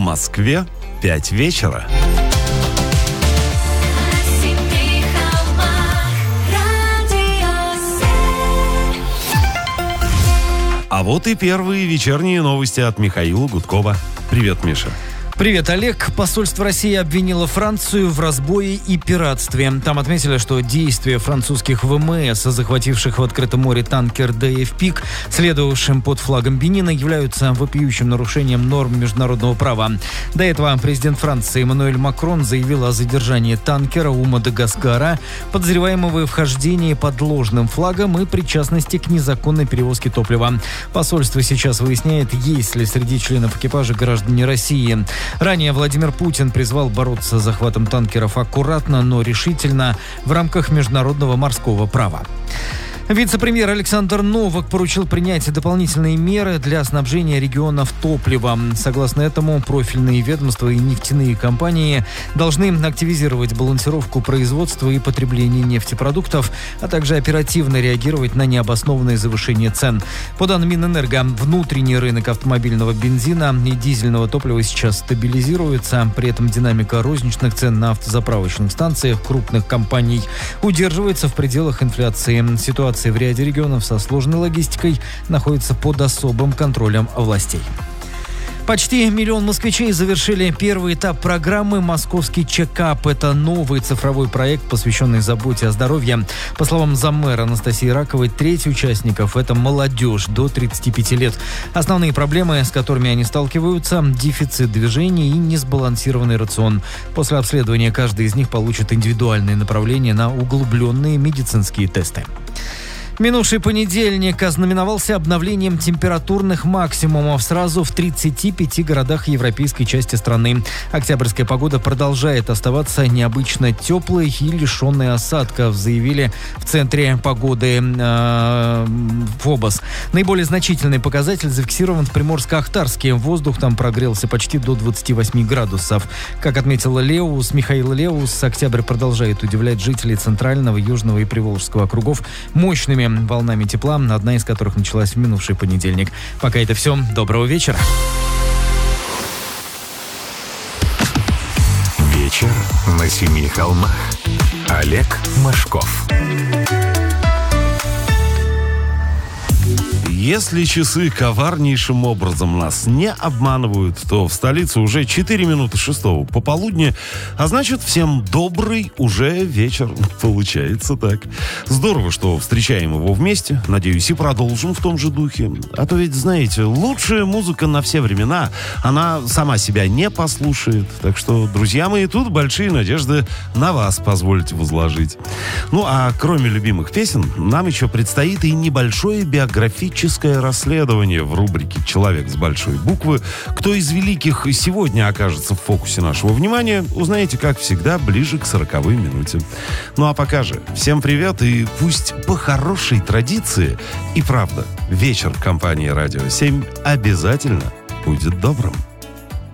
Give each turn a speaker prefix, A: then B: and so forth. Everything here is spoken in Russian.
A: Москве 5 вечера. А вот и первые вечерние новости от Михаила Гудкова. Привет, Миша.
B: Привет, Олег. Посольство России обвинило Францию в разбое и пиратстве. Там отметили, что действия французских ВМС, захвативших в открытом море танкер ДФ «Пик», следовавшим под флагом Бенина, являются вопиющим нарушением норм международного права. До этого президент Франции Эммануэль Макрон заявил о задержании танкера у Мадагаскара, подозреваемого в вхождении под ложным флагом и причастности к незаконной перевозке топлива. Посольство сейчас выясняет, есть ли среди членов экипажа граждане России. Ранее Владимир Путин призвал бороться с захватом танкеров аккуратно, но решительно в рамках международного морского права. Вице-премьер Александр Новак поручил принять дополнительные меры для снабжения регионов топливом. Согласно этому, профильные ведомства и нефтяные компании должны активизировать балансировку производства и потребления нефтепродуктов, а также оперативно реагировать на необоснованное завышение цен. По данным Минэнерго, внутренний рынок автомобильного бензина и дизельного топлива сейчас стабилизируется. При этом динамика розничных цен на автозаправочных станциях крупных компаний удерживается в пределах инфляции. Ситуация в ряде регионов со сложной логистикой находится под особым контролем властей. Почти 1 миллион москвичей завершили первый этап программы «Московский чекап». Это новый цифровой проект, посвященный заботе о здоровье. По словам заммэра Анастасии Раковой, треть участников – это молодежь до 35 лет. Основные проблемы, с которыми они сталкиваются – дефицит движения и несбалансированный рацион. После обследования каждый из них получит индивидуальные направления на углубленные медицинские тесты. Минувший понедельник ознаменовался обновлением температурных максимумов сразу в 35 городах европейской части страны. Октябрьская погода продолжает оставаться необычно теплой и лишенной осадков, заявили в Центре погоды ФОБОС. Наиболее значительный показатель зафиксирован в Приморско-Ахтарске. Воздух там прогрелся почти до 28 градусов. Как отметил Михаил Леус, октябрь продолжает удивлять жителей Центрального, Южного и Приволжского округов мощными волнами тепла, одна из которых началась в минувший понедельник. Пока это все. Доброго вечера.
C: Вечер на Семи холмах. Олег Машков.
A: Если часы коварнейшим образом нас не обманывают, то в столице уже 4 минуты 6 пополудни, а значит, всем добрый уже вечер. Получается так. Здорово, что встречаем его вместе. Надеюсь, и продолжим в том же духе. А то ведь, знаете, лучшая музыка на все времена, она сама себя не послушает. Так что, друзья мои, тут большие надежды на вас позвольте возложить. Ну, а кроме любимых песен, нам еще предстоит и небольшое биографическое расследование в рубрике «Человек с большой буквы». Кто из великих сегодня окажется в фокусе нашего внимания, узнаете, как всегда, ближе к 40-й минуте. Ну а пока же, всем привет, и пусть по хорошей традиции, и правда, вечер в компании «Радио 7» обязательно будет добрым.